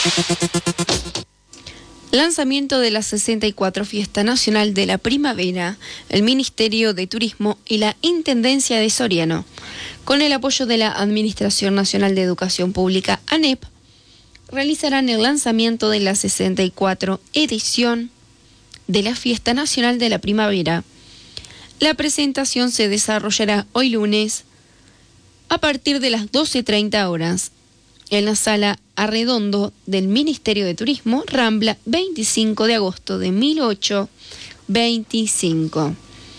Lanzamiento de la 64 Fiesta Nacional de la Primavera, el Ministerio de Turismo y la Intendencia de Soriano, con el apoyo de la Administración Nacional de Educación Pública, ANEP, realizarán el lanzamiento de la 64 edición de la Fiesta Nacional de la Primavera. La presentación se desarrollará hoy lunes a partir de las 12:30 horas en la Sala Arredondo del Ministerio de Turismo, Rambla, 25 de agosto de 1825.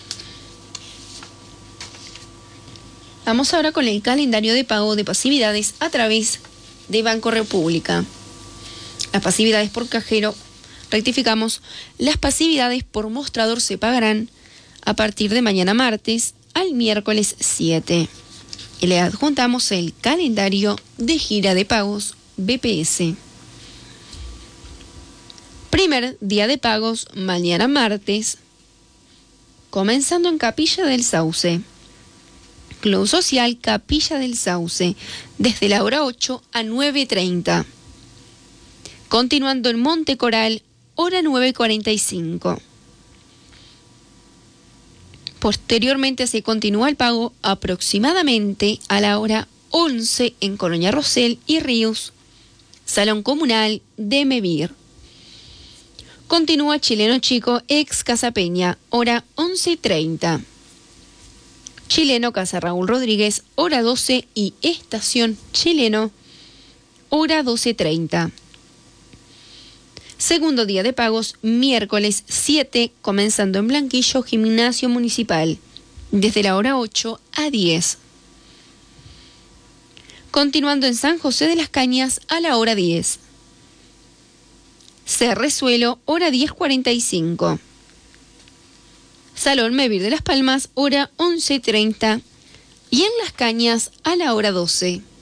Vamos ahora con el calendario de pago de pasividades a través de Banco República. Las pasividades por cajero, rectificamos, las pasividades por mostrador se pagarán a partir de mañana martes al miércoles 7. Y le adjuntamos el calendario de gira de pagos BPS. Primer día de pagos mañana martes, comenzando en Capilla del Sauce. Club Social Capilla del Sauce, desde la hora 8 a 9:30. Continuando en Monte Coral, hora 9:45. Posteriormente se continúa el pago aproximadamente a la hora 11 en Colonia Rosell y Ríos, Salón Comunal de Mevir. Continúa Chileno Chico, ex Casa Peña, hora 11:30. Chileno Casa Raúl Rodríguez, hora 12 y Estación Chileno, hora 12:30. Segundo día de pagos, miércoles 7, comenzando en Blanquillo, Gimnasio Municipal, desde la hora 8 a 10. Continuando en San José de las Cañas a la hora 10. Cerrezuelo, hora 10:45. Salón Mevir de Las Palmas, hora 11:30. Y en Las Cañas a la hora 12.